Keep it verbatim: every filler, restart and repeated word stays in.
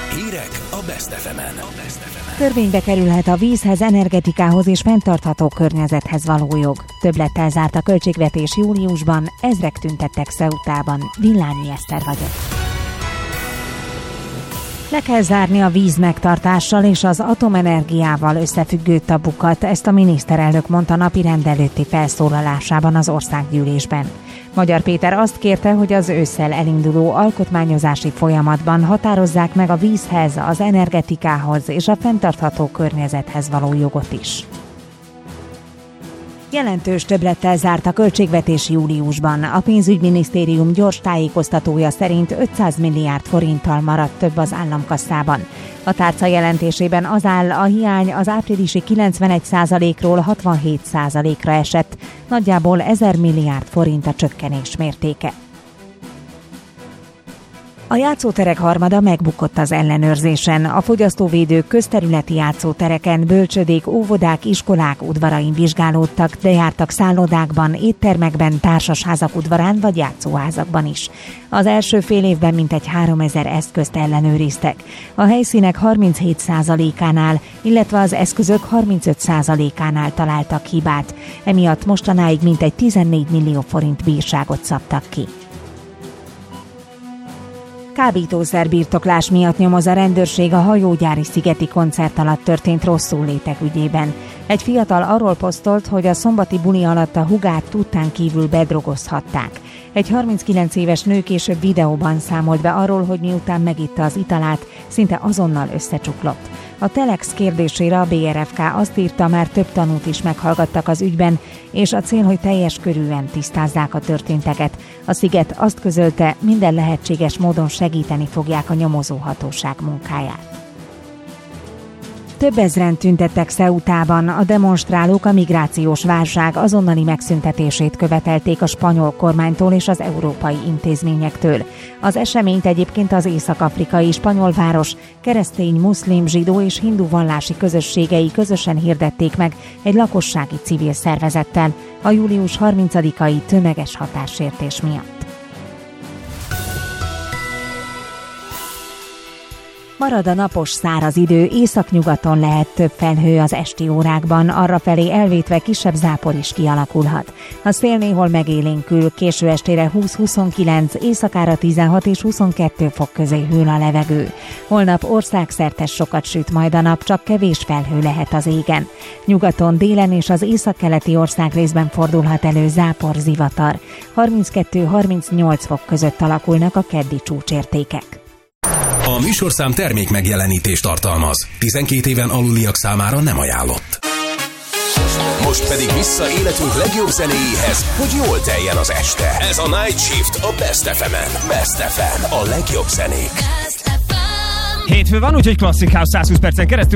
Hírek a Best ef emen. Törvénybe kerülhet a vízhez, energetikához és fenntartható környezethez való jog. Többlettel zárt a költségvetés júliusban, ezrek tüntettek Ceutában. Villányi Eszter vagyok. Le kell zárni a víz megtartással és az atomenergiával összefüggő tabukat, ezt a miniszterelnök mondta napirend előtti felszólalásában az országgyűlésben. Magyar Péter azt kérte, hogy az ősszel elinduló alkotmányozási folyamatban határozzák meg a vízhez, az energetikához és a fenntartható környezethez való jogot is. Jelentős többlettel zárt a költségvetés júliusban. A pénzügyminisztérium gyors tájékoztatója szerint ötszáz milliárd forinttal maradt több az államkasszában. A tárca jelentésében az áll, a hiány az áprilisi kilencvenegy százalékról hatvanhét százalékra esett, nagyjából ezer milliárd forint a csökkenés mértéke. A játszóterek harmada megbukott az ellenőrzésen. A fogyasztóvédők közterületi játszótereken, bölcsödék, óvodák, iskolák udvarain vizsgálódtak, de jártak szállodákban, éttermekben, társasházak udvarán vagy játszóházakban is. Az első fél évben mintegy háromezer eszközt ellenőriztek. A helyszínek harminchét százalékánál, illetve az eszközök harmincöt százalékánál találtak hibát. Emiatt mostanáig mintegy tizennégy millió forint bírságot szabtak ki. Kábítószerbirtoklás miatt nyomoz a rendőrség a hajógyári szigeti koncert alatt történt rosszullétek ügyében. Egy fiatal arról posztolt, hogy a szombati buli alatt a hugát tudtán kívül bedrogozhatták. Egy harminckilenc éves nő később videóban számolt be arról, hogy miután megitta az italát, szinte azonnal összecsuklott. A Telex kérdésére a bé er ef ká azt írta, már több tanút is meghallgattak az ügyben, és a cél, hogy teljes körűen tisztázzák a történteket. A sziget azt közölte, minden lehetséges módon segíteni fogják a nyomozóhatóság munkáját. Több ezren tüntettek Ceutában, a demonstrálók a migrációs válság azonnali megszüntetését követelték a spanyol kormánytól és az európai intézményektől. Az eseményt egyébként az észak-afrikai spanyol város keresztény, muszlim, zsidó és hindu vallási közösségei közösen hirdették meg egy lakossági civil szervezettel a július harmincadikai tömeges határsértés miatt. Marad a napos száraz idő, északnyugaton lehet több felhő az esti órákban, arrafelé elvétve kisebb zápor is kialakulhat. A szél néhol megélénkül, késő estére húsz-huszonkilenc, éjszakára tizenhat és huszonkettő fok közé hűl a levegő. Holnap országszerte sokat süt majd a nap, csak kevés felhő lehet az égen. Nyugaton, délen és az északkeleti országrészben fordulhat elő zápor, zivatar. harminckettő-harmincnyolc fok között alakulnak a keddi csúcsértékek. A műsorszám termék megjelenítést tartalmaz. tizenkét éven aluliak számára nem ajánlott. Most pedig vissza életünk legjobb zenéjéhez, hogy jól teljen az este. Ez a Night Shift a Best ef emen. Best ef em, a legjobb zenék. Hétfő van, úgyhogy Classic House százhúsz percen keresztül